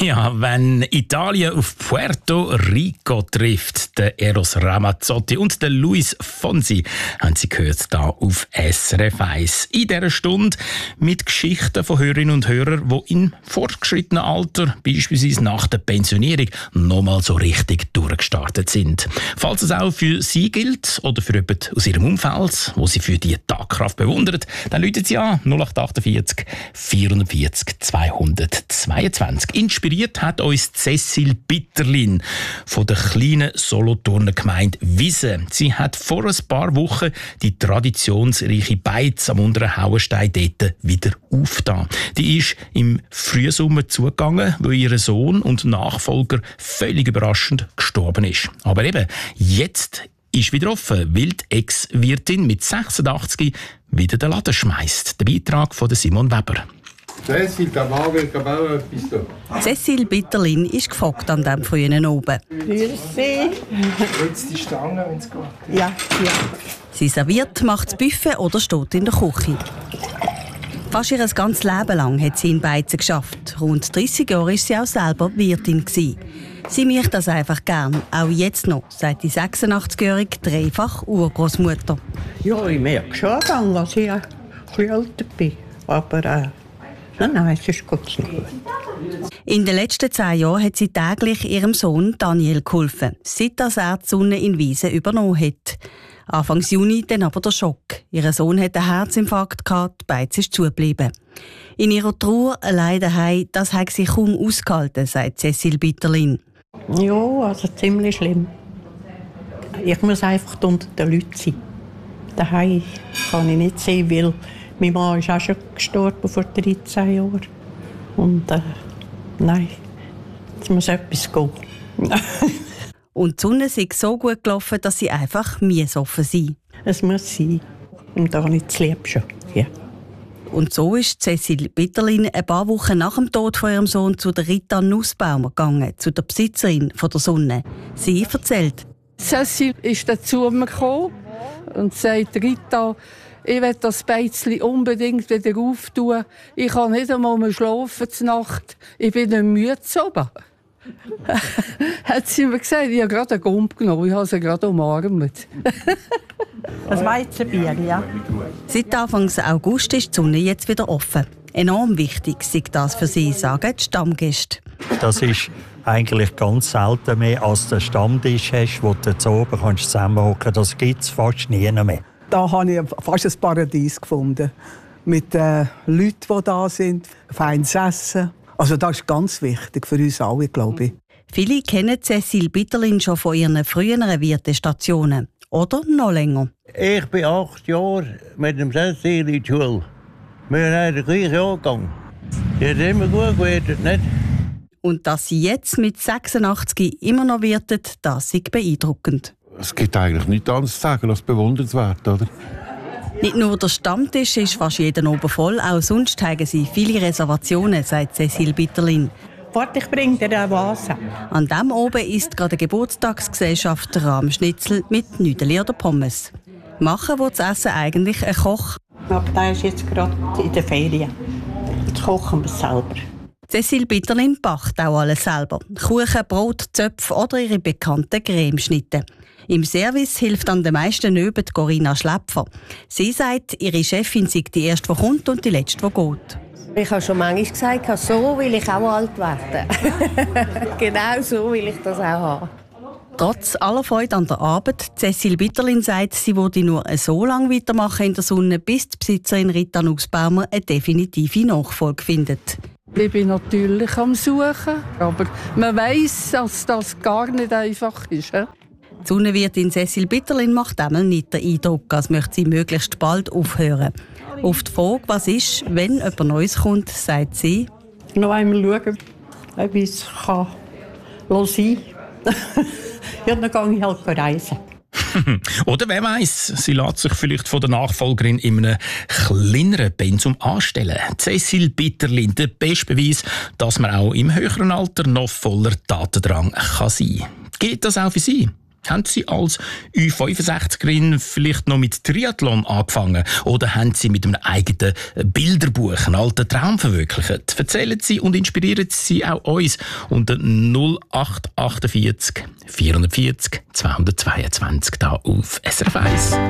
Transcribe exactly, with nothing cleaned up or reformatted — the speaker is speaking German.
Ja, wenn Italien auf Puerto Rico trifft, der Eros Ramazzotti und der Luis Fonsi, haben Sie gehört, da auf S R F eins. In dieser Stunde mit Geschichten von Hörerinnen und Hörern, die im fortgeschrittenen Alter, beispielsweise nach der Pensionierung, nochmal so richtig durchgestartet sind. Falls es auch für Sie gilt oder für jemanden aus Ihrem Umfeld, wo Sie für die Tagkraft bewundern, dann rufen Sie an null acht achtundvierzig vierundvierzig zweihundertzweiundzwanzig. Inspiriert hat uns Cecil Bitterlin von der kleinen Solothurner Gemeinde Wiesen. Sie hat vor ein paar Wochen die traditionsreiche Beiz am unteren Hauenstein dort wieder aufgetan. Die ist im Frühsommer zugegangen, weil ihr Sohn und Nachfolger völlig überraschend gestorben ist. Aber eben, jetzt ist wieder offen, weil die Ex-Wirtin mit sechsundachtzig wieder den Laden schmeisst. Der Beitrag von Simon Weber. Cecil, der Mann will auch etwas tun. Cecil Bitterlin ist gefragt an diesem frühen Oben. Grüezi. Jetzt die Stange, wenn es geht. Ja, ja. Sie serviert, macht das Buffet oder steht in der Küche. Fast ihr ganzes Leben lang hat sie in Beizen geschafft. Rund dreissig Jahre war sie auch selber Wirtin. Sie macht das einfach gern, auch jetzt noch, sagt die sechsundachtzig-jährige dreifach Urgroßmutter. Ja, ich merke schon, dass ich ein bisschen älter bin. Aber äh, nein, nein, es ist gut so gut. In den letzten zehn Jahren hat sie täglich ihrem Sohn Daniel geholfen, seit er die Sonne in Wiesen übernommen hat. Anfang Juni dann aber der Schock. Ihr Sohn hatte einen Herzinfarkt gehabt, die Beiz ist zugeblieben. In ihrer Trauer allein daheim, das hat sie kaum ausgehalten, sagt Cecil Bitterlin. Ja, also ziemlich schlimm. Ich muss einfach unter den Leuten sein. Daheim kann ich nicht sehen, weil mein Mann ist auch schon gestorben vor dreizehn Jahren. Und äh, nein, es muss etwas gehen. Und die Sonne sei so gut gelaufen, dass sie einfach offen sein. Es muss sein. Und da nicht zu lieb schon. Ja. Und so ist Cecil Bitterlin ein paar Wochen nach dem Tod von ihrem Sohn zu der Rita Nussbaumer gegangen, zu der Besitzerin von der Sonne. Sie erzählt. Cecil ist dann zu mir gekommen und sagt, Rita, ich will das Beizli unbedingt wieder auftun. Ich kann nicht einmal mehr schlafen zur Nacht. Ich bin nicht müde zu oben. Hat sie mir gesagt, ich habe gerade einen Gump genommen, ich habe sie gerade umarmt. Das Weizenbier, ja. Seit Anfang August ist die Sonne jetzt wieder offen. Enorm wichtig sei das für sie, sagen die Stammgäste. Das ist eigentlich ganz selten mehr, als der Stammtisch hast, wo du zu oben zusammenhocken kannst. Das gibt es fast nie mehr. Da habe ich fast ein Paradies gefunden. Mit den Leuten, die da sind, feines Essen. Also das ist ganz wichtig für uns alle, glaube ich. Viele kennen Cecil Bitterlin schon von ihren früheren Wirtestationen. Oder noch länger. Ich bin acht Jahre mit dem Cecil in die Schule. Wir haben den gleichen Jahrgang. Die hat immer gut gewirtet, nicht? Und dass sie jetzt mit sechsundachtzig immer noch wirtet, das ist beeindruckend. Es gibt eigentlich nichts anderes zu sagen als bewundernswert, oder? Nicht nur der Stammtisch ist fast jeden oben voll, auch sonst haben sie viele Reservationen, sagt Cecil Bitterlin. Warte, ich bringe dir eine Vase. An diesem oben ist gerade die Geburtstagsgesellschaft Rahmschnitzel mit Nüdeli oder Pommes. Machen will das Essen eigentlich ein Koch. Aber der ist jetzt gerade in der Ferien. Jetzt kochen wir es selber. Cecil Bitterlin backt auch alles selber. Kuchen, Brot, Zöpfe oder ihre bekannten Cremeschnitte. Im Service hilft an den meisten Öben Corinna Schläpfer. Sie sagt, ihre Chefin sei die erste, die kommt und die letzte, die geht. Ich habe schon manchmal gesagt, so will ich auch alt werden. Genau so will ich das auch haben. Trotz aller Freude an der Arbeit, Cecil Bitterlin sagt, sie würde nur so lange weitermachen in der Sonne, bis die Besitzerin Rita Nussbaumer eine definitive Nachfolge findet. Ich bin natürlich am Suchen, aber man weiss, dass das gar nicht einfach ist. He? Die Sonnenwirtin Cecil Bitterlin macht einmal nicht den Eindruck, als möchte sie möglichst bald aufhören. Auf die Frage, was ist, wenn jemand Neues kommt, sagt sie: Noch einmal schauen, ob ich es kann sein kann. Ja, dann gehe ich halt reisen. Oder wer weiß, sie lässt sich vielleicht von der Nachfolgerin in einem kleineren Pensum anstellen. Cecil Bitterlin, der beste Beweis, dass man auch im höheren Alter noch voller Tatendrang kann sein kann. Gilt das auch für Sie? Haben Sie als Ü fünfundsechzigerin vielleicht noch mit Triathlon angefangen oder haben Sie mit einem eigenen Bilderbuch einen alten Traum verwirklicht? Erzählen Sie und inspirieren Sie auch uns unter null acht achtundvierzig vierhundertvierzig zweihundertzweiundzwanzig da auf S R F eins.